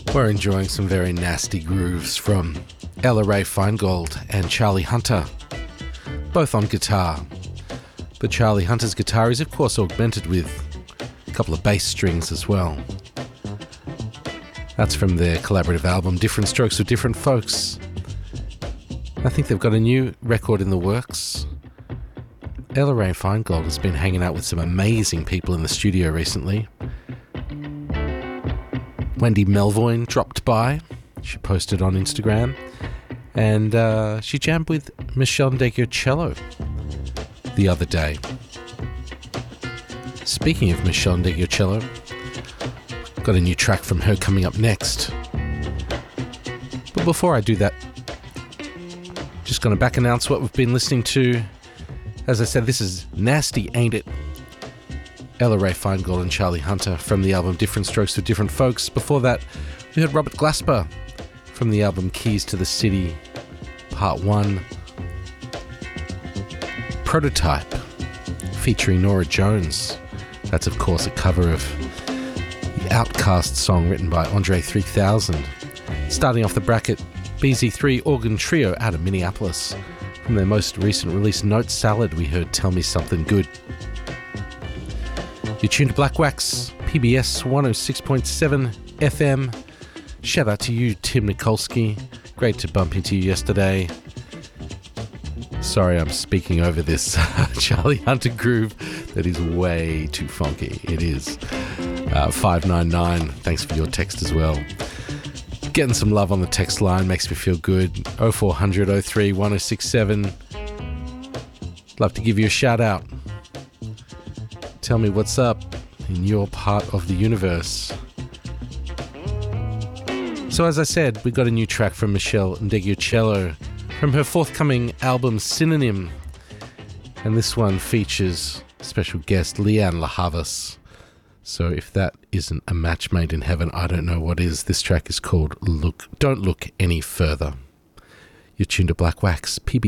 We're enjoying some very nasty grooves from Ella Ray Feingold and Charlie Hunter, both on guitar. But Charlie Hunter's guitar is of course augmented with a couple of bass strings as well. That's from their collaborative album Different Strokes for Different Folks. I think they've got a new record in the works. Ella Ray Feingold has been hanging out with some amazing people in the studio recently. Wendy Melvoin dropped by. She posted on Instagram. And she jammed with Michelle Ndegeocello the other day. Speaking of Michelle Ndegeocello, got a new track from her coming up next. But before I do that, just going to back announce what we've been listening to. As I said, this is Nasty, Ain't It? Ella Ray Feingold and Charlie Hunter from the album Different Strokes for Different Folks. Before that, we heard Robert Glasper from the album Keys to the City, Part 1. Prototype, featuring Norah Jones. That's, of course, a cover of the Outcast song written by Andre 3000. Starting off the bracket, BZ3 Organ Trio out of Minneapolis. From their most recent release, Note Salad, we heard Tell Me Something Good. You're tuned to Black Wax, PBS 106.7 FM. Shout out to you, Tim Nikolsky. Great to bump into you yesterday. Sorry I'm speaking over this Charlie Hunter groove that is way too funky. It is. 599, thanks for your text as well. Getting some love on the text line makes me feel good. 0400 03 1067. Love to give you a shout out. Tell me what's up in your part of the universe. So as I said, we got a new track from Michelle Ndegeocello from her forthcoming album Synonym. And this one features special guest Leanne LaHavas. So if that isn't a match made in heaven, I don't know what is. This track is called Don't Look Any Further. You're tuned to Black Wax, PB